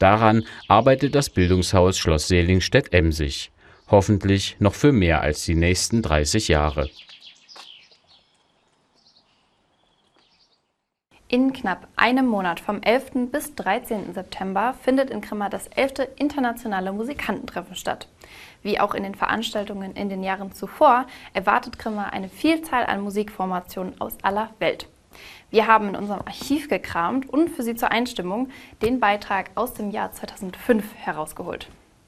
Daran arbeitet das Bildungshaus Schloss Seligenstedt-Emsig. Hoffentlich noch für mehr als die nächsten 30 Jahre. In knapp einem Monat, vom 11. bis 13. September, findet in Grimma das 11. Internationale Musikantentreffen statt. Wie auch in den Veranstaltungen in den Jahren zuvor, erwartet Grimma eine Vielzahl an Musikformationen aus aller Welt. Wir haben in unserem Archiv gekramt und für Sie zur Einstimmung den Beitrag aus dem Jahr 2005 herausgeholt.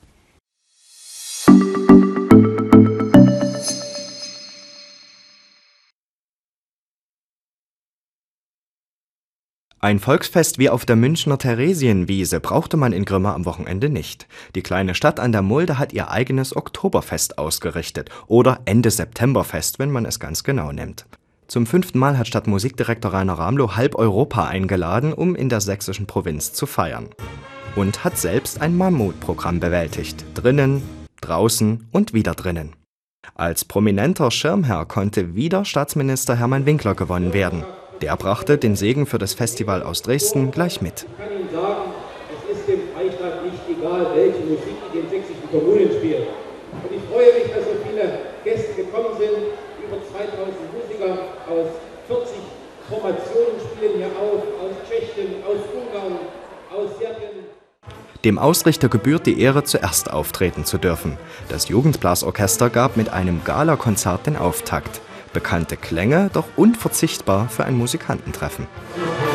Ein Volksfest wie auf der Münchner Theresienwiese brauchte man in Grimma am Wochenende nicht. Die kleine Stadt an der Mulde hat ihr eigenes Oktoberfest ausgerichtet oder Ende-Septemberfest, wenn man es ganz genau nimmt. Zum 5. Mal hat Stadtmusikdirektor Rainer Ramlow halb Europa eingeladen, um in der sächsischen Provinz zu feiern. Und hat selbst ein Mammutprogramm bewältigt. Drinnen, draußen und wieder drinnen. Als prominenter Schirmherr konnte wieder Staatsminister Hermann Winkler gewonnen werden. Der brachte den Segen für das Festival aus Dresden gleich mit. Ich kann Ihnen sagen, es ist dem Freistaat nicht egal, welche Musik in den sächsischen Kommunen spielt. Und ich freue mich, dass so viele Gäste gekommen sind. Über 2000 Musiker aus 40 Formationen spielen hier auf, aus Tschechien, aus Ungarn, aus Serbien. Dem Ausrichter gebührt die Ehre, zuerst auftreten zu dürfen. Das Jugendblasorchester gab mit einem Galakonzert den Auftakt. Bekannte Klänge, doch unverzichtbar für ein Musikantentreffen.